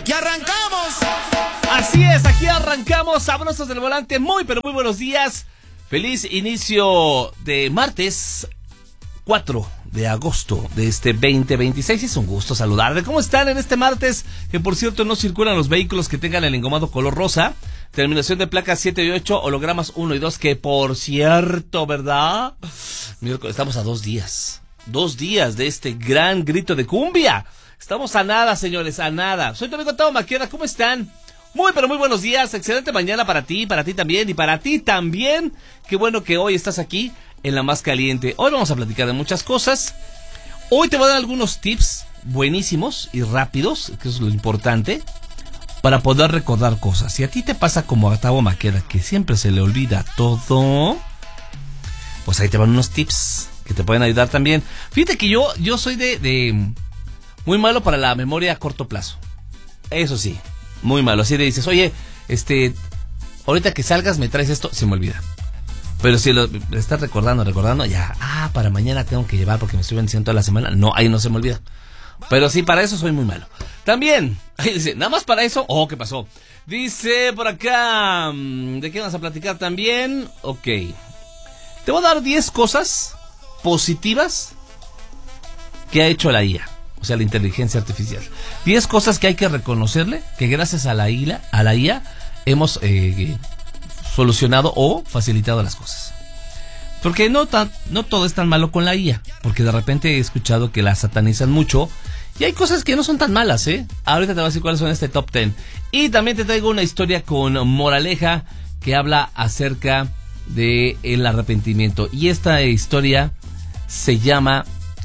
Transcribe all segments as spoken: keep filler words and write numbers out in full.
¡Aquí arrancamos! Así es, aquí arrancamos, sabrosos del volante. Muy, pero muy buenos días. Feliz inicio de martes cuatro de agosto de este veinte veintiséis. Es un gusto saludarles. ¿Cómo están en este martes? Que por cierto no circulan los vehículos que tengan el engomado color rosa. Terminación de placas siete y ocho, hologramas uno y dos. Que por cierto, ¿verdad? Miércoles, estamos a dos días. Dos días de este gran grito de cumbia. Estamos a nada, señores, a nada. Soy tu amigo Tavo Maqueda, ¿cómo están? Muy, pero muy buenos días. Excelente mañana para ti, para ti también y para ti también. Qué bueno que hoy estás aquí en La Más Caliente. Hoy vamos a platicar de muchas cosas. Hoy te voy a dar algunos tips buenísimos y rápidos, que eso es lo importante, para poder recordar cosas. Si a ti te pasa como a Tavo Maqueda, que siempre se le olvida todo, pues ahí te van unos tips que te pueden ayudar también. Fíjate que yo, yo soy de, de muy malo para la memoria a corto plazo. Eso sí, muy malo. Así de dices, oye, este, ahorita que salgas me traes esto, se me olvida. Pero si lo estás recordando, recordando, ya, ah, para mañana tengo que llevar porque me estoy venciendo toda la semana. No, ahí no se me olvida. Pero sí, para eso soy muy malo. También, ahí dice, nada más para eso. Oh, ¿qué pasó? Dice por acá, ¿de qué vamos a platicar también? Ok. Te voy a dar diez cosas positivas que ha hecho la I A. O sea, la inteligencia artificial. diez cosas que hay que reconocerle, que gracias a la I A, a la I A hemos eh, solucionado o facilitado las cosas. Porque no, tan, no todo es tan malo con la I A. Porque de repente he escuchado que la satanizan mucho. Y hay cosas que no son tan malas, ¿eh? Ahorita te voy a decir cuáles son este top diez. Y también te traigo una historia con moraleja que habla acerca de el arrepentimiento. Y esta historia se llama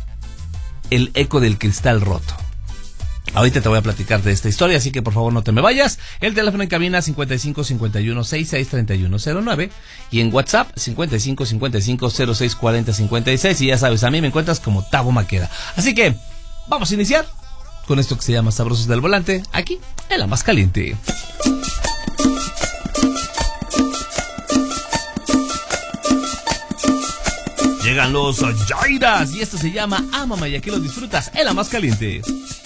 El eco del cristal roto. Ahorita te voy a platicar de esta historia, así que por favor no te me vayas. El teléfono en cabina cincuenta y cinco cincuenta y uno sesenta y seis treinta y uno cero nueve y en WhatsApp cincuenta y cinco cincuenta y cinco cero seis cuarenta cincuenta y seis. Y ya sabes, a mí me encuentras como Tavo Maqueda. Así que vamos a iniciar con esto que se llama Sabrosos del Volante, aquí en La Más Caliente. Llegan los Jairas y esto se llama Ámame y aquí lo disfrutas en La Más Caliente.